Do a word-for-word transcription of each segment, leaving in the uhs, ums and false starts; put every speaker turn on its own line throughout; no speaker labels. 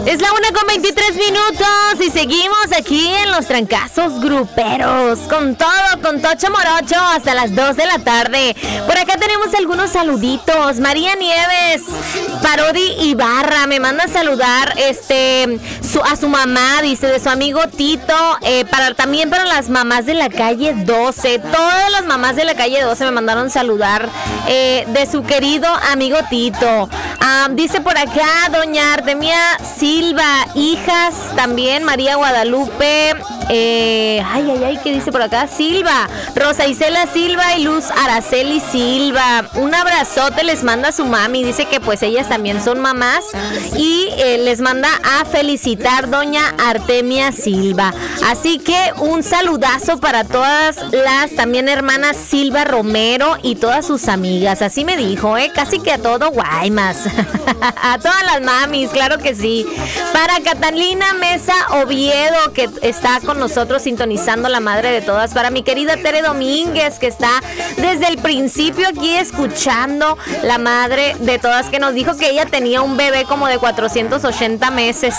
Es la una con veintitrés minutos y seguimos aquí en los trancazos gruperos con todo, con Tocho Morocho hasta las dos de la tarde. Por acá tenemos algunos saluditos. María Nieves, Parodi Ibarra, me manda a saludar este su, a su mamá, dice, de su amigo Tito, eh, para también para las mamás de la calle doce. Todas las mamás de la calle doce me mandaron saludar eh, de su querido amigo Tito. Ah, dice por acá doña Artemia Silva, hijas también, María Guadalupe, eh, ay, ay, ay, ¿qué dice por acá? Silva, Rosa Isela Silva y Luz Araceli Silva. Un abrazote les manda su mami, dice que pues ellas también son mamás y eh, les manda a felicitar doña Artemia Silva. Así que un saludazo para todas las también hermanas Silva Romero y todas sus amigas. Así me dijo, eh, casi que a todo Guaymas. A todas las mamis, claro que sí. Para Catalina Mesa Oviedo, que está con nosotros sintonizando, la madre de todas. Para mi querida Tere Domínguez, que está desde el principio aquí escuchando, la madre de todas, que nos dijo que ella tenía un bebé como de cuatrocientos ochenta meses.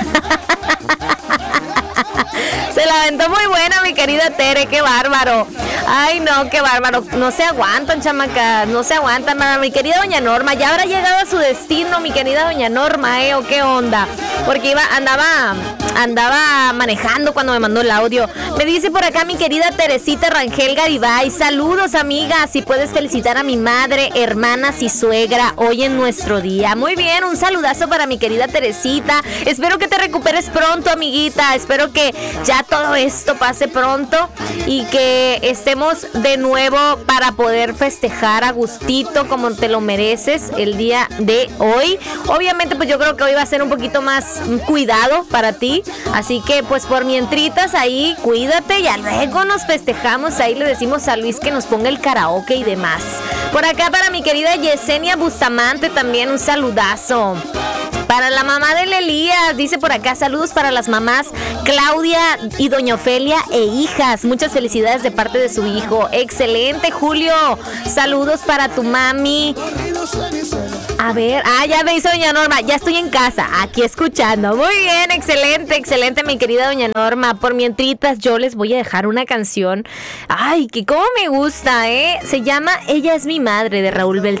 Se la aventó muy buena mi querida Tere, qué bárbaro. Ay, no, qué bárbaro. No se aguantan, chamacas, no se aguantan. Nada, mi querida doña Norma, ya habrá llegado a su destino, mi querida doña Norma, ¿eh? ¿O qué onda? Porque iba, andaba, andaba manejando cuando me mandó el audio. Me dice por acá mi querida Teresita Rangel Garibay, saludos, amigas, si puedes felicitar a mi madre, hermanas y suegra hoy en nuestro día. Muy bien, un saludazo para mi querida Teresita. Espero que te recuperes pronto, amiguita. Espero que ya todo esto pase pronto y que estemos de nuevo para poder festejar a gustito como te lo mereces el día de hoy. Obviamente pues yo creo que hoy va a ser un poquito más cuidado para ti, así que pues por mientritas ahí cuídate, y luego nos festejamos, ahí le decimos a Luis que nos ponga el karaoke y demás. Por acá para mi querida Yesenia Bustamante también un saludazo. Para la mamá de Elías, dice por acá, saludos para las mamás Claudia y doña Ofelia e hijas. Muchas felicidades de parte de su hijo. Excelente, Julio. Saludos para tu mami. A ver, ah, ya me hizo doña Norma, ya estoy en casa, aquí escuchando. Muy bien, excelente, excelente, mi querida doña Norma. Por mientritas, yo les voy a dejar una canción. Ay, que cómo me gusta, ¿eh? Se llama Ella es mi madre, de Raúl Beltrán.